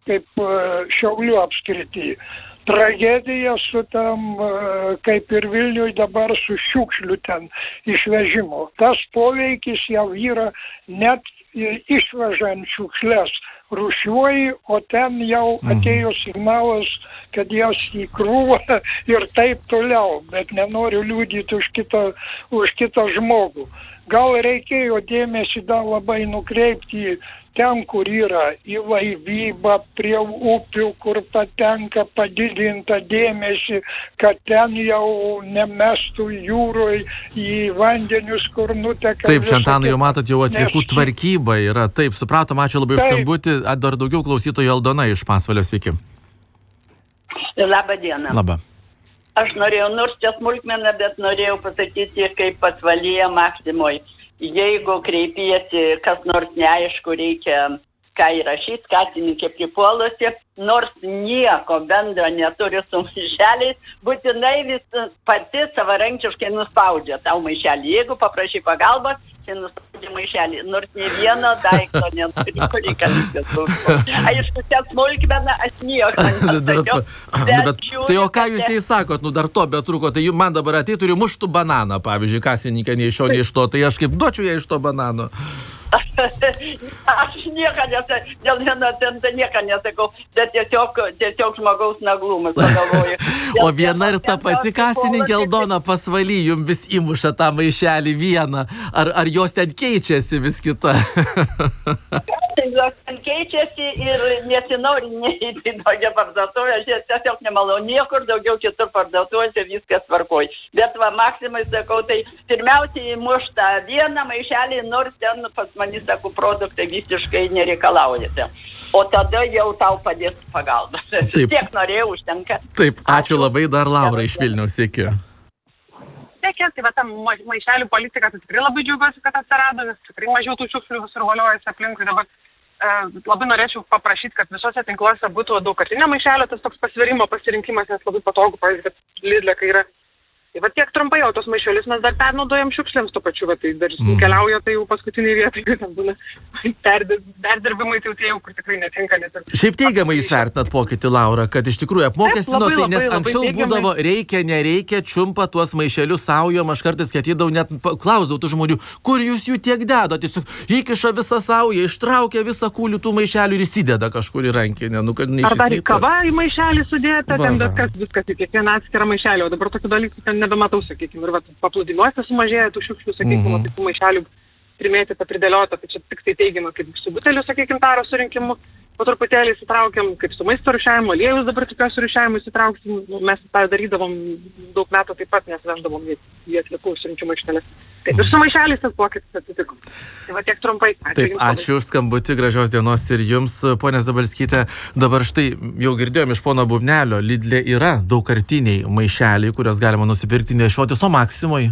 kaip Šiaulių apskrity. Tragedija su tam, kaip ir Vilniui dabar su šiukšlių ten išvežimo. Tas poveikis jau yra net išvežant šiukšlės. Rūšiuoji, o ten jau atėjo signalas, kad jas įkrūva ir taip toliau, bet nenoriu liūdyti už kitą žmogų. Gal reikėjo dėmesį dar labai nukreipti ten, kur yra į laivybą, prie upių, kur patenka padidintą dėmesį, kad ten jau nemestų jūroj į vandenius, kur nuteka. Taip, Antanai, jau matot, jau atliekų tvarkyba yra. Taip, supratom, ačiū labai už skambutį. Dar daugiau klausytojų. Aldona iš Pasvalio, sveiki. Labą dieną. Labą. Aš norėjau, nors čia smulkmena, bet norėjau pasakyti, kaip Pasvalyje Maksimoj. Jeigu kreipiesi, kas nors neaišku, reikia ką įrašyti, kasininkė pripuolusi, nors nieko bendro neturi su maišeliais, būtinai vis pati savarankiškai nuspaudžia tau maišelį. Jeigu paprašai pagalbos, tai nuspaudžia maišelį, nors ne vieno daikto neturi, kur reikalingas. Aišku, čia smulkmena, aš nieko nesakiau. Tai o ką jūs jai sakot, dar to betrūko, tai man dabar ateitų ir muštų bananą, pavyzdžiui, kasininkė nei iš šio, nei iš to, tai aš kaip duočiau ją iš to banano. Aš nieko nesakau, dėl vieno tento nieko nesakau, bet tiesiog žmogaus naglumas pagalvoju. O viena ir ta pati kasininkė Aldona Pasvaly jums vis įmuša tą maišelį vieną, ar jos ten keičiasi vis kita? Jos ten keičiasi ir nesinori neįti į tokią parduotuvę, aš tiesiog nemalau, niekur daugiau kitur parduotuvėse viskas tvarkoj. Bet va, Maksimai sakau, tai pirmiausiai įmuštą vieną maišelį, nors ten pas mani, sakau, produktai visiškai nereikalaujate. O tada jau tau padės pagalba. Tiek norėjau, užtenka. Taip, ačiū labai, dar Laura iš Vilniaus, sveiki. Tai va, ta maišelių politika, tai tikrai labai džiaugiuosi, kad atsirado, nes tikrai mažiau tų šiukšlių survoliuojasi aplinkui dabar. Labai norėčiau paprašyti, kad visose tinkluose būtų daugkartinio maišelio, tas toks pasvėrimo pasirinkimas, nes labai patogu, pavyzdžiui, kad Lidle, kai yra. Tai va tiek trumpai, o tos maišelius mes dar pernaudojam šiukšlėms to pačiu, va, tai dar keliauja, tai jau paskutiniai vietai, kad ten būna perdirbimai, tai jau kur tikrai netinka. Šiaip teigiamai jūs vertinat pokytį, Laura, kad iš tikrųjų apmokestino, tai nes anksčiau būdavo reikia, nereikia, čiumpa tuos maišelius saujom, aš kartais skatydavau, net klausdavau tų žmonių, kur jūs jų tiek dedo, tiesiog įkiša visą saują, ištraukia visą kūlių tų maišelių ir įsideda kažkur į rankinę, kad neišsneitas. Ar dar į kavą į maišelį sudėta, ten viskas į kiekvieną atskirą maišelį, o dabar tokių dalykų ten nebematau, sakykime, ir paplūdimiuose sumažėja tų šiukšlių, sakykime, tų maišelių primėtyta, pridėliota, tai čia tik tai teigiama, kaip su buteliu, sakykime, taro surinkimu, po truputėlį įsitraukiam, kaip su maisto rūšiavimu, aliejus dabar tikiuosi rūšiavimu įsitrauksim, mes tą darydavom daug metų taip pat, nes veždavom į atliekų surinkimo aikšteles. Taip ir su maišeliais tas pokytis atsitiko. Tai va tiek trumpai. Taip, ačiū už skambutį, gražios dienos ir jums, ponia Zabalskytė. Dabar štai jau girdėjom iš pono Bubnelio, Lidle yra daugkartiniai maišeliai, kurias galima nusipirkti nešiotis, o Maksimoj?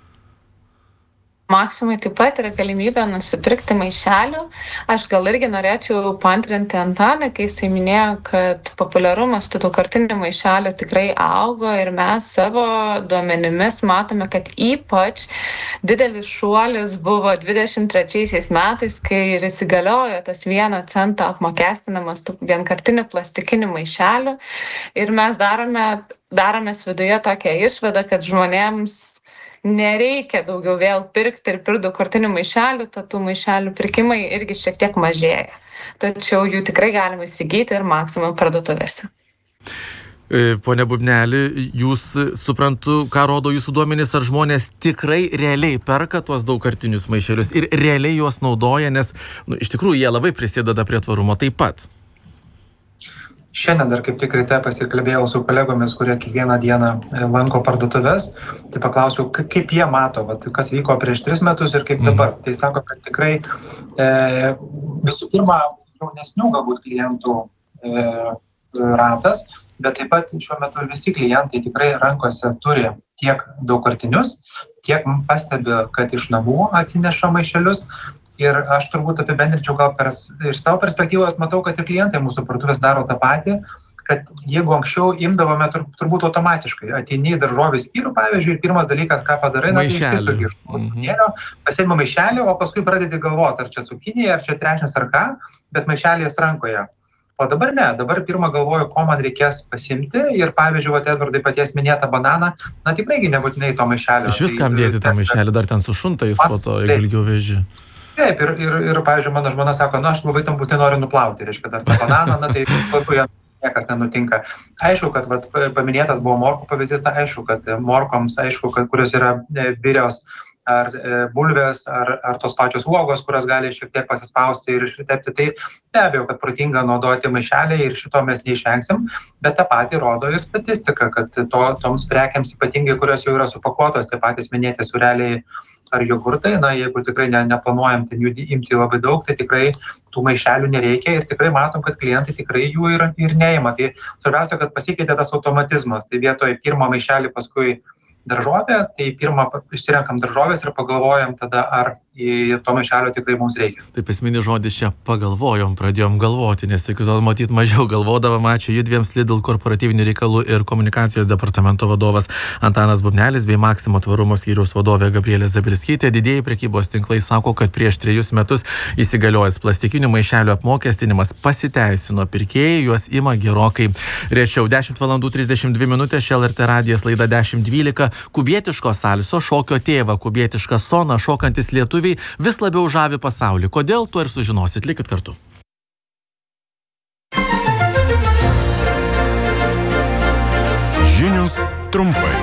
Maksimai taip pat yra galimybė nusipirkti maišelių. Aš gal irgi norėčiau paantrinti Antaną, kai jisai minėjo, kad populiarumas tų daugkartinių maišelių tikrai augo ir mes savo duomenimis matome, kad ypač didelis šuolis buvo 23 metais, kai ir įsigaliojo tas 1 centą apmokestinamas tų vienkartinių plastikinių maišelių. Ir mes daromės viduje tokią išvadą, kad žmonėms nereikia daugiau vėl pirkti ir pirkti daugkartinių maišelių, tad tų maišelių pirkimai irgi šiek tiek mažėja. Tačiau jų tikrai galima įsigyti ir Maksimum parduotuvėse. Pone Bubneli, jūs suprantu, ką rodo jūsų duomenys, ar žmonės tikrai realiai perka tuos daugkartinius maišelius ir realiai juos naudoja, nes iš tikrųjų jie labai prisideda prie tvarumo taip pat. Šiandien dar kaip tik ryte pasikalbėjau su kolegomis, kurie kiekvieną dieną lanko parduotuves, tai paklausiau, kaip jie mato, kas vyko prieš 3 metus ir kaip dabar. Tai sako, kad tikrai visų pirma jaunesnių galbūt klientų ratas, bet taip pat šiuo metu visi klientai tikrai rankose turi tiek daugkartinius, tiek pastebi, kad iš namų atsineša maišelius. Ir aš turbūt apibendrinčiau gal ir savo perspektyvos, matau, kad ir klientai mūsų parduotuvės daro tą patį, kad jeigu anksčiau imdavome turbūt automatiškai, ateini į daržovių skyrių, pavyzdžiui, ir pirmas dalykas, ką padarai, tai išsisuki iš maišelio, pasiimi maišelį, o paskui pradedi galvoti, ar čia cukinija, ar čia trešnis ar ką, bet maišelės rankoje. O dabar ne, dabar pirmą galvoju, ko man reikės pasimti ir pavyzdžiui, Edvardai paties minėtą bananą, na tikrai nebūtinai to maišelio. Iš viskam dėti tą maišelį, dar ten su šuntais po to, jeigu ilgiau veži. Taip, ir pavyzdžiui, mano žmona sako, aš labai tam būtinai noriu nuplauti, reiškia, dar tą bananą, tai niekas nenutinka. Aišku, kad paminėtas buvo morkų pavyzdys, aišku, kad morkoms, kurios yra birios, ar bulvės, ar tos pačios uogos, kurios gali šiek tiek pasispausti ir ištepti, tai be abejo, kad protinga naudoti maišelį ir šito mes neišvengsim, bet tą patį rodo ir statistika, kad toms prekiams ypatingai, kurios jau yra supakuotos, tie patys minėti sūreliai ar jogurtai, jeigu tikrai neplanuojam ten jų imti labai daug, tai tikrai tų maišelių nereikia ir tikrai matom, kad klientai tikrai jų ir neima. Tai svarbiausia, kad pasikeitė tas automatizmas, tai vietoj pirmo maišelį paskui daržovė, tai pirmą išsirenkam daržovės ir pagalvojam tada, ar į to maišelio tikrai mums reikia. Taip, esminis žodis čia pagalvojom, pradėjom galvoti, nes iki to matyt mažiau galvodavom. Ačiū judviems Lidl korporatyvinių reikalų ir komunikacijos departamento vadovas Antanas Bubnelis bei Maximo tvarumo skyriaus vadovė Gabrielė Zabilskytė. Didieji prekybos tinklai sako, kad prieš 3 metus įsigaliojęs plastikinių maišelių apmokestinimas pasiteisino. Pirkėjai juos ima gerokai rečiau. 10:32 minutės, LRT radijas laida 10:12. Kubietiško salso šokio tėvą, kubietišką soną šokantis lietuviai vis labiau žavi pasaulį. Kodėl, tuo ir sužinosit. Likit kartu. Žinios trumpai.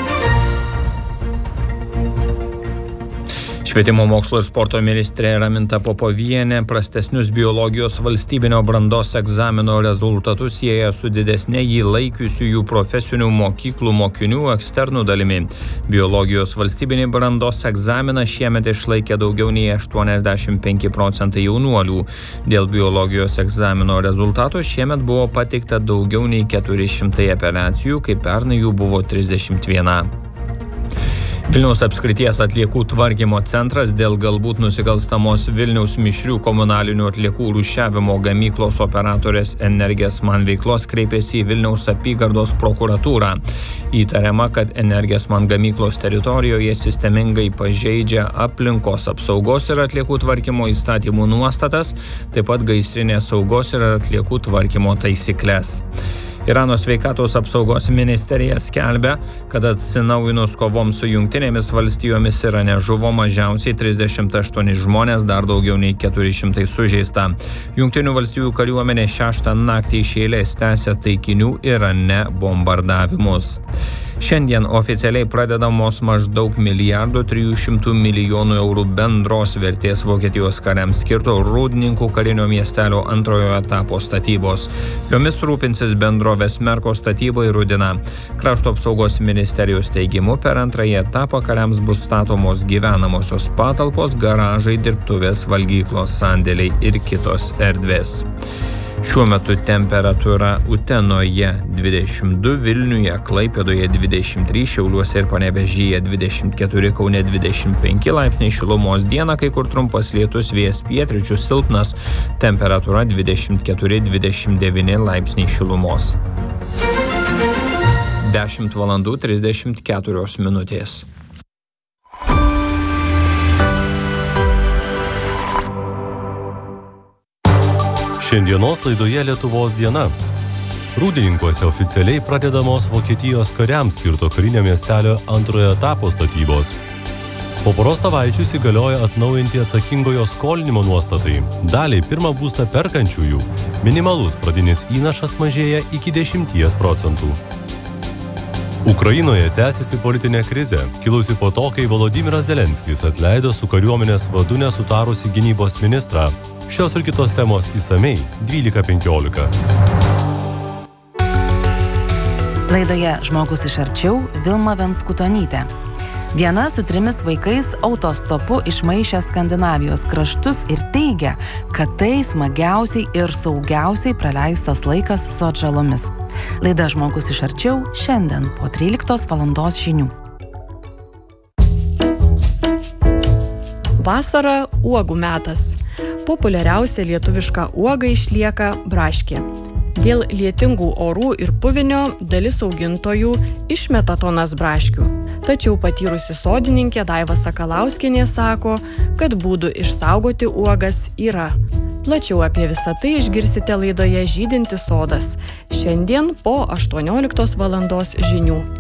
Švietimo mokslo ir sporto ministrė Raminta Popovienė prastesnius biologijos valstybinio brandos egzamino rezultatus sieja su didesne jį laikiusiųjų profesinių mokyklų mokinių eksternų dalimi. Biologijos valstybinį brandos egzaminą šiemet išlaikė daugiau nei 85% jaunuolių. Dėl biologijos egzamino rezultatų šiemet buvo pateikta daugiau nei 400 apeliacijų, kai pernai jų buvo 31. Vilniaus apskrities atliekų tvarkymo centras dėl galbūt nusikalstamos Vilniaus mišrių komunalinių atliekų rūšiavimo gamyklos operatorės Energijas Man veiklos kreipėsi į Vilniaus apygardos prokuratūrą. Įtariama, kad Energijas Man gamyklos teritorijoje sistemingai pažeidžia aplinkos apsaugos ir atliekų tvarkymo įstatymų nuostatas, taip pat gaisrinės saugos ir atliekų tvarkymo taisyklės. Irano sveikatos apsaugos ministerija skelbia, kad atsinaujinus kovoms su Jungtinėmis valstijomis Irane žuvo mažiausiai 38 žmonės, dar daugiau nei 400 sužeista. Jungtinių valstijų kariuomenė 6 naktį iš eilės tęsia taikinių Irane bombardavimus. Šiandien oficialiai pradedamos maždaug 1,3 milijardų eurų bendros vertės Vokietijos kariams skirto Rūdninkų karinio miestelio antrojo etapo statybos. Jomis rūpinsis bendrovės Merko statyba ir Rudina. Krašto apsaugos ministerijos teigimu per antrąjį etapą kariams bus statomos gyvenamosios patalpos, garažai, dirbtuvės, valgyklos, sandėliai ir kitos erdvės. Šiuo metu temperatūra Utenoje 22, Vilniuje, Klaipėdoje 23, Šiauliuose ir Panevėžyje 24, Kaune 25 laipsniai šilumos. Dieną kai kur trumpas lietus, vėjas pietryčių silpnas, temperatūra 24-29 laipsniai šilumos. 10:34 minutės. Šiandienos laidoje Lietuvos diena. Rūdininkuose oficialiai pradedamos Vokietijos kariams skirto karinio miestelio antrojo etapo statybos. Po poros savaičių įsigalioja atnaujinti atsakingojo skolinimo nuostatai. Daliai pirmą būstą perkančiųjų minimalus pradinis įnašas mažėja iki 10%. Ukrainoje tęsiasi politinė krizė, kilusi po to, kai Volodymyras Zelenskis atleido su kariuomenės vadu nesutarusi gynybos ministrą. Šios ir kitos temos išsamiai 12:15. Laidoje Žmogus iš arčiau Vilma Venskutonytė. Viena su 3 vaikais autostopu išmaišė Skandinavijos kraštus ir teigia, kad tai smagiausiai ir saugiausiai praleistas laikas su atžalomis. Laida Žmogus iš arčiau šiandien po 13 valandos žinių. Vasara uogų metas. Populiariausia lietuviška uoga išlieka braškė. Dėl lietingų orų ir puvinio dalis augintojų išmeta tonas braškių. Tačiau patyrusi sodininkė Daiva Sakalauskienė sako, kad būdų išsaugoti uogas yra. Plačiau apie visą tai išgirsite laidoje Žydintis sodas. Šiandien po 18 valandos žinių.